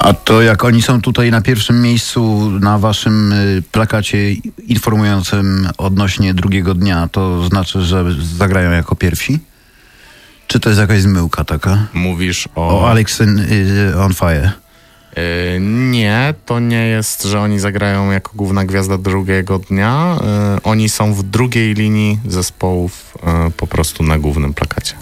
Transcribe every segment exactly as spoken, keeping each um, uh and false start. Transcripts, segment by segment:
A to jak oni są tutaj na pierwszym miejscu na waszym plakacie informującym odnośnie drugiego dnia, to znaczy, że zagrają jako pierwsi? Czy to jest jakaś zmyłka taka? Mówisz o... O Alex on Fire. Yy, nie, to nie jest, że oni zagrają jako główna gwiazda drugiego dnia. Yy, oni są w drugiej linii zespołów yy, po prostu na głównym plakacie.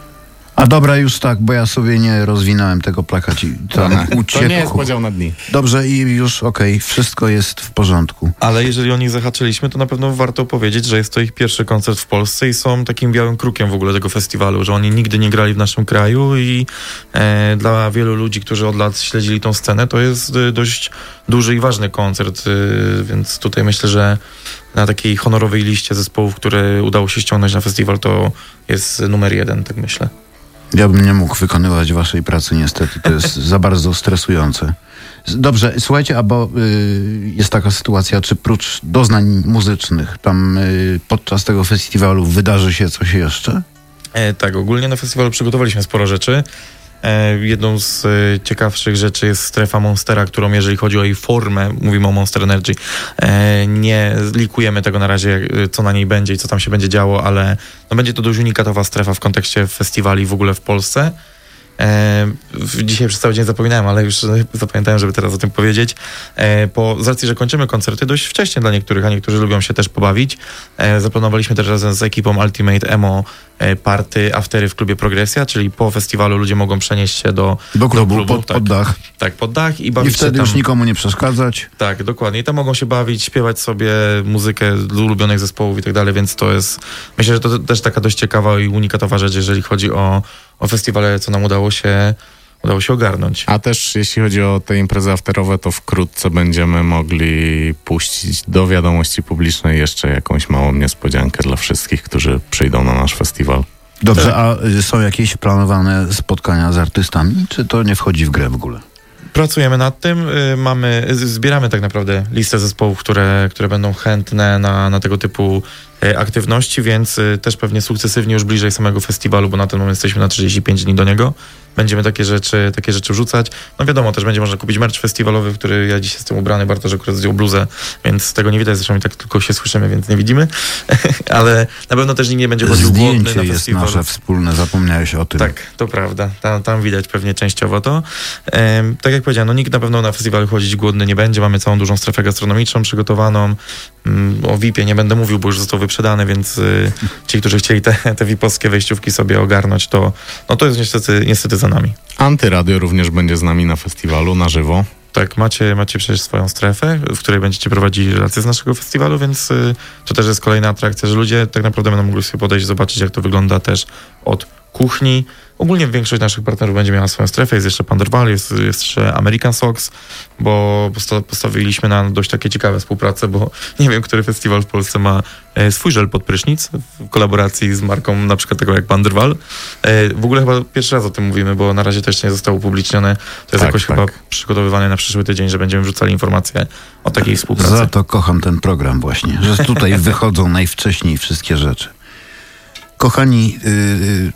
A dobra, już tak, bo ja sobie nie rozwinąłem tego plakaci. Tam uciekło. To nie jest podział na dni. Dobrze i już okej, okay, wszystko jest w porządku. Ale jeżeli o nich zahaczyliśmy, to na pewno warto powiedzieć, że jest to ich pierwszy koncert w Polsce i są takim białym krukiem w ogóle tego festiwalu, że oni nigdy nie grali w naszym kraju i e, dla wielu ludzi, którzy od lat śledzili tą scenę, to jest e, dość duży i ważny koncert, e, więc tutaj myślę, że na takiej honorowej liście zespołów, które udało się ściągnąć na festiwal, to jest numer jeden, tak myślę. Ja bym nie mógł wykonywać waszej pracy niestety, to jest za bardzo stresujące. Dobrze, słuchajcie, a bo y, jest taka sytuacja, czy prócz doznań muzycznych tam y, podczas tego festiwalu wydarzy się coś jeszcze? E, tak, ogólnie na festiwalu przygotowaliśmy sporo rzeczy. E, jedną z e, ciekawszych rzeczy jest strefa Monstera, którą jeżeli chodzi o jej formę, mówimy o Monster Energy, e, nie likujemy tego na razie, co na niej będzie i co tam się będzie działo, ale no, będzie to dość unikatowa strefa w kontekście festiwali w ogóle w Polsce. E, dzisiaj przez cały dzień zapominałem, ale już zapamiętałem, żeby teraz o tym powiedzieć. E, po, z racji, że kończymy koncerty dość wcześnie dla niektórych, a niektórzy lubią się też pobawić, e, zaplanowaliśmy też razem z ekipą Ultimate Emo e, party aftery w klubie Progresja, czyli po festiwalu ludzie mogą przenieść się do, do klubu, do klubu pod, tak, pod dach. Tak, pod dach i bawić I wtedy się tam. Już nikomu nie przeszkadzać. Tak, dokładnie. I tam mogą się bawić, śpiewać sobie muzykę z ulubionych zespołów i tak dalej, więc to jest, myślę, że to też taka dość ciekawa i unikatowa rzecz, jeżeli chodzi o, o festiwale, co nam udało się, udało się ogarnąć. A też jeśli chodzi o te imprezy afterowe, to wkrótce będziemy mogli puścić do wiadomości publicznej jeszcze jakąś małą niespodziankę dla wszystkich, którzy przyjdą na nasz festiwal. Dobrze, tak. A są jakieś planowane spotkania z artystami, czy to nie wchodzi w grę w ogóle? Pracujemy nad tym, mamy, zbieramy tak naprawdę listę zespołów, które, które będą chętne na, na tego typu aktywności, więc też pewnie sukcesywnie już bliżej samego festiwalu, bo na ten moment jesteśmy na trzydzieści pięć dni do niego. Będziemy takie rzeczy, takie rzeczy wrzucać. No wiadomo, też będzie można kupić merch festiwalowy, w który ja dziś jestem ubrany, Bartosz akurat zdjął bluzę, więc tego nie widać, zresztą i tak tylko się słyszymy, więc nie widzimy. Ale na pewno też nikt nie będzie chodził głodny na festiwal. Zdjęcie jest nasze wspólne, zapomniałeś o tym. Tak, to prawda. Tam, tam widać pewnie częściowo to. Ehm, tak jak powiedziałem, no nikt na pewno na festiwal chodzić głodny nie będzie. Mamy całą dużą strefę gastronomiczną przygotowaną. Mm, o V I P-ie nie będę mówił, bo już został wyprzedany, więc y, ci, którzy chcieli te, te V I P-owskie wejściówki sobie ogarnąć, to, no to jest niestety, niestety za nami. Antyradio również będzie z nami na festiwalu na żywo. Tak, macie, macie przecież swoją strefę, w której będziecie prowadzili relacje z naszego festiwalu, więc y, to też jest kolejna atrakcja, że ludzie tak naprawdę będą mogli sobie podejść, zobaczyć, jak to wygląda też od kuchni. Ogólnie większość naszych partnerów będzie miała swoją strefę. Jest jeszcze Panderval, jest, jest jeszcze American Sox, bo posta- postawiliśmy na dość takie ciekawe współprace, bo nie wiem, który festiwal w Polsce ma e, swój żel pod prysznic w kolaboracji z marką na przykład taką jak Panderval. E, w ogóle chyba pierwszy raz o tym mówimy, bo na razie to jeszcze nie zostało upublicznione. To jest tak, jakoś tak. chyba przygotowywane na przyszły tydzień, że będziemy wrzucali informacje o takiej współpracy. Za to kocham ten program właśnie, że tutaj wychodzą najwcześniej wszystkie rzeczy. Kochani, yy,